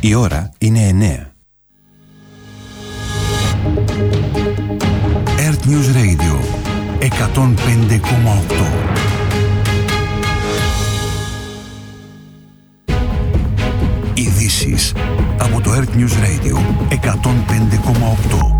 Η ώρα είναι 9. Earth News Radio 105,8. Ειδήσεις από το Earth News Radio 105,8.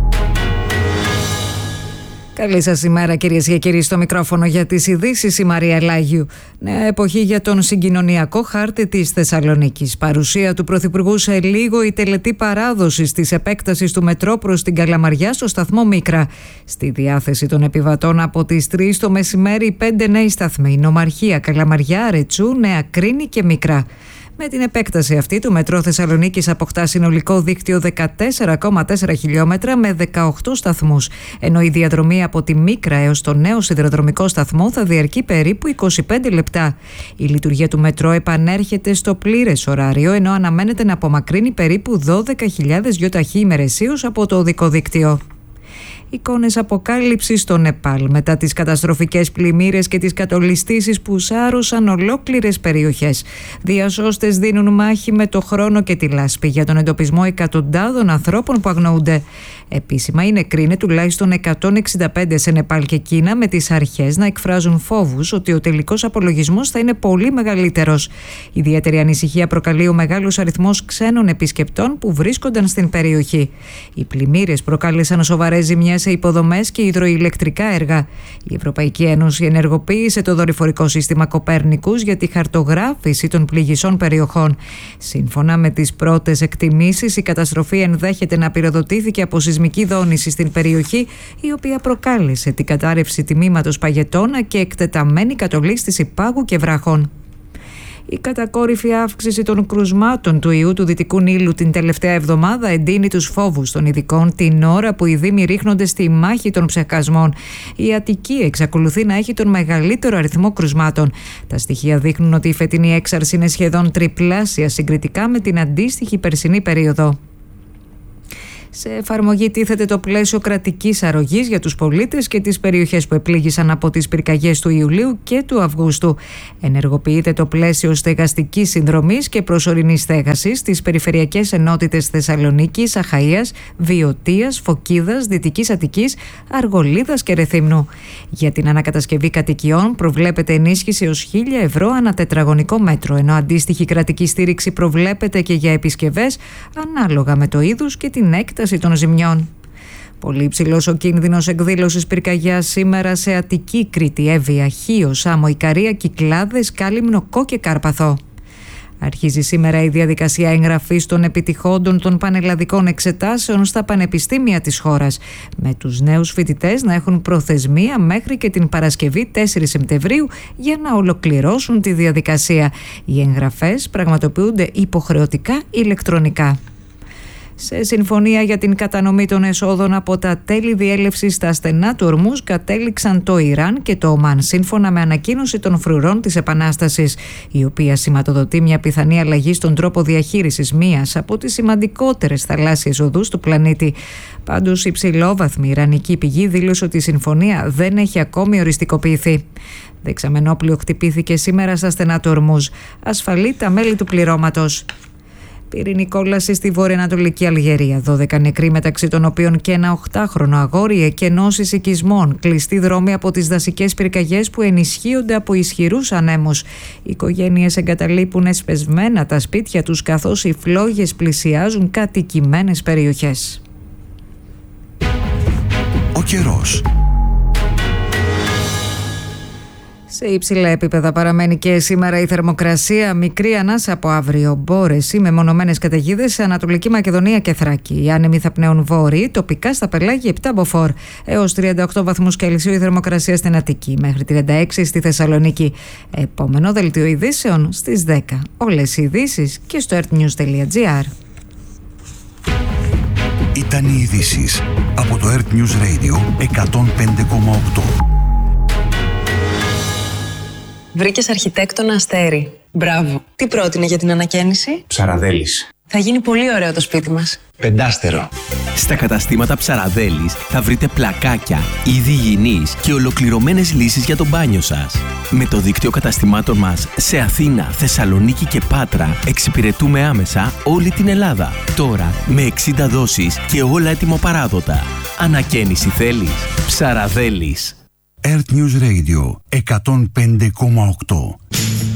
Καλή σας ημέρα, κυρίες και κύριοι, στο μικρόφωνο για τις ειδήσεις η Μαρία Λάγιου. Νέα εποχή για τον συγκοινωνιακό χάρτη της Θεσσαλονίκης. Παρουσία του Πρωθυπουργού σε λίγο, η τελετή παράδοσης της επέκτασης του μετρό προς την Καλαμαριά στο σταθμό Μίκρα. Στη διάθεση των επιβατών από τις 3 το μεσημέρι 5 νέοι σταθμοί: Νομαρχία, Καλαμαριά, Ρετσού, Νέα Κρίνη και Μίκρα. Με την επέκταση αυτή, το μετρό Θεσσαλονίκης αποκτά συνολικό δίκτυο 14,4 χιλιόμετρα με 18 σταθμούς, ενώ η διαδρομή από τη Μίκρα έως το νέο σιδηροδρομικό σταθμό θα διαρκεί περίπου 25 λεπτά. Η λειτουργία του μετρό επανέρχεται στο πλήρες ωράριο, ενώ αναμένεται να απομακρύνει περίπου 12.000 γιοταχή ημερησίως από το οδικό δίκτυο. Εικόνες αποκάλυψης στο Νεπάλ μετά τις καταστροφικές πλημμύρες και τις κατολιστήσεις που σάρωσαν ολόκληρες περιοχές. Διασώστες δίνουν μάχη με το χρόνο και τη λάσπη για τον εντοπισμό εκατοντάδων ανθρώπων που αγνοούνται. Επίσημα οι νεκροί είναι τουλάχιστον 165 σε Νεπάλ και Κίνα, με τις αρχές να εκφράζουν φόβους ότι ο τελικός απολογισμός θα είναι πολύ μεγαλύτερος. Ιδιαίτερη ανησυχία προκαλεί ο μεγάλος αριθμός ξένων επισκεπτών που βρίσκονταν στην περιοχή. Οι πλημμύρες προκάλεσαν σοβαρές ζημιές σε υποδομές και υδροηλεκτρικά έργα. Η Ευρωπαϊκή Ένωση ενεργοποίησε το δορυφορικό σύστημα Κοπέρνικους για τη χαρτογράφηση των πληγισών περιοχών. Σύμφωνα με τις πρώτες εκτιμήσεις, η καταστροφή ενδέχεται να πυροδοτήθηκε από σεισμική δόνηση στην περιοχή, η οποία προκάλεσε την κατάρρευση τμήματος παγετώνα και εκτεταμένη κατολίσθηση πάγου και βράχων. Η κατακόρυφη αύξηση των κρουσμάτων του ιού του Δυτικού Νείλου την τελευταία εβδομάδα εντείνει τους φόβους των ειδικών την ώρα που οι Δήμοι ρίχνονται στη μάχη των ψεκασμών. Η Αττική εξακολουθεί να έχει τον μεγαλύτερο αριθμό κρουσμάτων. Τα στοιχεία δείχνουν ότι η φετινή έξαρση είναι σχεδόν τριπλάσια συγκριτικά με την αντίστοιχη περσινή περίοδο. Σε εφαρμογή τίθεται το πλαίσιο κρατικής αρρωγής για τους πολίτες και τις περιοχές που επλήγησαν από τις πυρκαγιές του Ιουλίου και του Αυγούστου. Ενεργοποιείται το πλαίσιο στεγαστικής συνδρομής και προσωρινής στέγασης στις περιφερειακές ενότητες Θεσσαλονίκης, Αχαΐας, Βιωτίας, Φωκίδας, Δυτικής Αττικής, Αργολίδας και Ρεθύμνου. Για την ανακατασκευή κατοικιών προβλέπεται ενίσχυση ως 1.000 ευρώ ανά τετραγωνικό μέτρο, ενώ αντίστοιχη κρατική στήριξη προβλέπεται και για επισκευές ανάλογα με το είδους και την έκταση των ζημιών. Πολύ υψηλός ο κίνδυνος εκδήλωσης πυρκαγιάς σήμερα σε Αττική, Κρήτη, Εύβοια, Χίο, Σάμο, Ικαρία, Κυκλάδες, Κάλυμνο, Κό και Κάρπαθο. Αρχίζει σήμερα η διαδικασία εγγραφής των επιτυχόντων των πανελλαδικών εξετάσεων στα πανεπιστήμια της χώρας, με τους νέους φοιτητές να έχουν προθεσμία μέχρι και την Παρασκευή 4 Σεπτεμβρίου για να ολοκληρώσουν τη διαδικασία. Οι εγγραφές πραγματοποιούνται υποχρεωτικά ηλεκτρονικά. Σε συμφωνία για την κατανομή των εσόδων από τα τέλη διέλευσης στα στενά του Ορμούζ κατέληξαν το Ιράν και το Ομάν, σύμφωνα με ανακοίνωση των φρουρών της Επανάστασης, η οποία σηματοδοτεί μια πιθανή αλλαγή στον τρόπο διαχείρισης μίας από τις σημαντικότερες θαλάσσιες οδούς του πλανήτη. Πάντως, η υψηλόβαθμη ιρανική πηγή δήλωσε ότι η συμφωνία δεν έχει ακόμη οριστικοποιηθεί. Δεξαμενόπλοιο χτυπήθηκε σήμερα στα στενά του Ορμούζ. Ασφαλεί τα μέλη του πληρώματος. Πυρηνική κόλαση στη βορειοανατολική Αλγερία. 12 νεκροί, μεταξύ των οποίων και ένα 8χρονο αγόρι, εκενώσεις οικισμών. Κλειστοί δρόμοι από τις δασικές πυρκαγιές που ενισχύονται από ισχυρούς ανέμους. Οι οικογένειες εγκαταλείπουν εσπεσμένα τα σπίτια τους, καθώς οι φλόγες πλησιάζουν κατοικημένες περιοχές. Ο καιρός. Σε υψηλά επίπεδα παραμένει και σήμερα η θερμοκρασία, μικρή ανάσα από αύριο. Μπόρες ή μεμονωμένες καταιγίδες σε Ανατολική Μακεδονία και Θράκη. Οι άνεμοι θα πνέουν βόρειοι, τοπικά στα πελάγια 7 μποφόρ. Έως 38 βαθμούς Κελσίου η θερμοκρασία στην Αττική, μέχρι 36 στη Θεσσαλονίκη. Επόμενο δελτίο ειδήσεων στις 10. Όλες οι ειδήσεις και στο earthnews.gr. Ήταν οι ειδήσεις από το Earth News Radio 105,8. Βρήκες αρχιτέκτονα Αστέρι. Μπράβο. Τι πρότεινε για την ανακαίνιση? Ψαραδέλης. Θα γίνει πολύ ωραίο το σπίτι μας. Πεντάστερο. Στα καταστήματα Ψαραδέλης θα βρείτε πλακάκια, είδη υγιεινής και ολοκληρωμένες λύσεις για το μπάνιο σας. Με το δίκτυο καταστημάτων μας σε Αθήνα, Θεσσαλονίκη και Πάτρα εξυπηρετούμε άμεσα όλη την Ελλάδα. Τώρα με 60 δόσεις και όλα έτοιμο παράδοτα. Ανακαίνιση θέλεις? Ψαραδέλης. Earth News Radio 105,8.